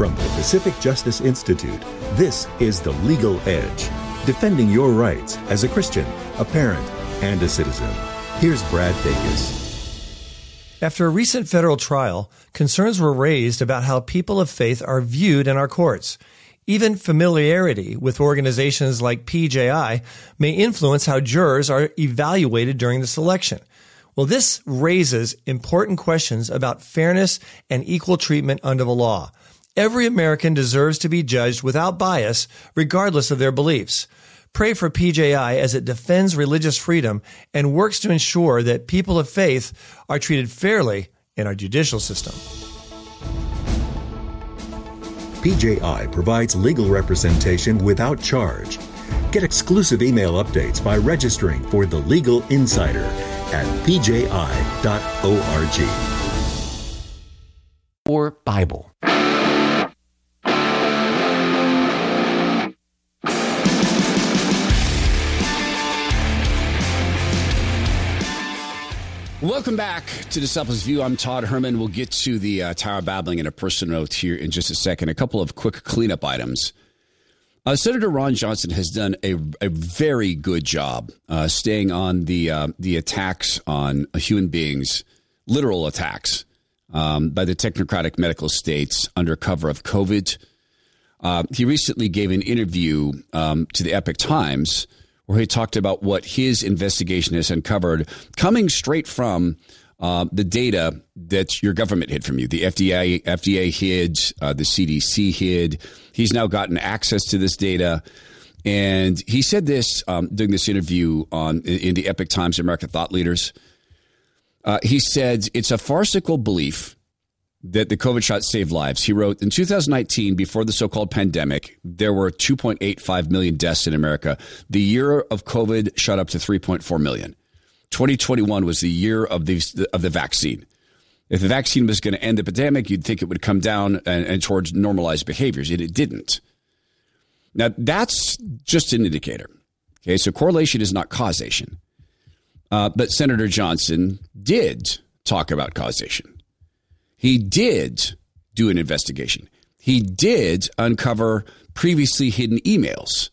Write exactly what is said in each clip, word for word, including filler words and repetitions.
From the Pacific Justice Institute, this is The Legal Edge, defending your rights as a Christian, a parent, and a citizen. Here's Brad Dacus. After a recent federal trial, concerns were raised about how people of faith are viewed in our courts. Even familiarity with organizations like P J I may influence how jurors are evaluated during the selection. Well, this raises important questions about fairness and equal treatment under the law. Every American deserves to be judged without bias, regardless of their beliefs. Pray for P J I as it defends religious freedom and works to ensure that people of faith are treated fairly in our judicial system. P J I provides legal representation without charge. Get exclusive email updates by registering for The Legal Insider at p j i dot org. Or Bible. Welcome back to Disciples View. I'm Todd Herman. We'll get to the uh, Tower Babbling and a personal note here in just a second. A couple of quick cleanup items. Uh, Senator Ron Johnson has done a, a very good job uh, staying on the uh, the attacks on human beings, literal attacks um, by the technocratic medical states under cover of COVID. Uh, he recently gave an interview um, to the Epoch Times where he talked about what his investigation has uncovered, coming straight from uh, the data that your government hid from you. The F D A, F D A hid, uh, the C D C hid. He's now gotten access to this data. And he said this um, during this interview on in the Epoch Times, American Thought Leaders. Uh, he said, it's a farcical belief that the COVID shot saved lives. He wrote, in two thousand nineteen, before the so-called pandemic, there were two point eight five million deaths in America. The year of COVID shot up to three point four million. twenty twenty-one was the year of the, of the vaccine. If the vaccine was going to end the pandemic, you'd think it would come down and, and towards normalized behaviors, and it didn't. Now, that's just an indicator. Okay, so correlation is not causation. Uh, but Senator Johnson did talk about causation. He did do an investigation. He did uncover previously hidden emails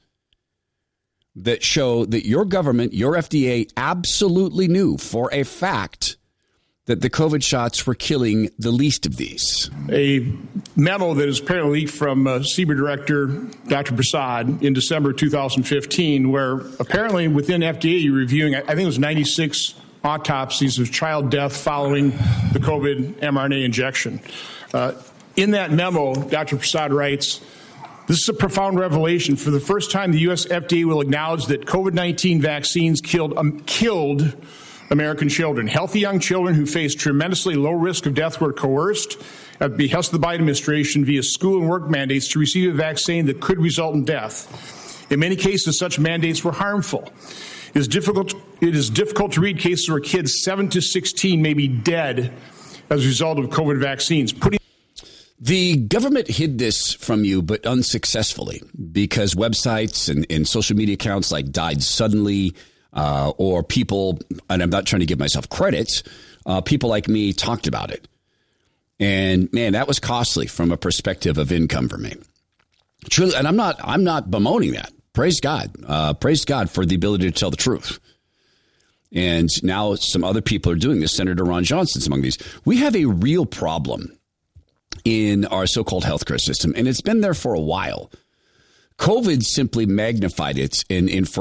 that show that your government, your F D A, absolutely knew for a fact that the COVID shots were killing the least of these. A memo that is apparently leaked from uh, C B E R Director Doctor Prasad in December two thousand fifteen, where apparently within F D A you're reviewing, I think it was ninety-six autopsies of child death following the COVID mRNA injection. Uh, in that memo, Doctor Prasad writes, this is a profound revelation. For the first time, the U S F D A will acknowledge that COVID nineteen vaccines killed, um, killed American children. Healthy young children who faced tremendously low risk of death were coerced at the behest of the Biden administration via school and work mandates to receive a vaccine that could result in death. In many cases, such mandates were harmful. It is difficult, it is difficult to read cases where kids seven to sixteen may be dead as a result of COVID vaccines. Putting The government hid this from you, but unsuccessfully, because websites and, and social media accounts like Died Suddenly, uh, or people, and I'm not trying to give myself credit, uh, people like me talked about it. And man, that was costly from a perspective of income for me. Truly, and I'm not, I'm not bemoaning that. Praise God. Uh, praise God for the ability to tell the truth. And now some other people are doing this. Senator Ron Johnson's among these. We have a real problem in our so-called healthcare system, and it's been there for a while. COVID simply magnified it in, in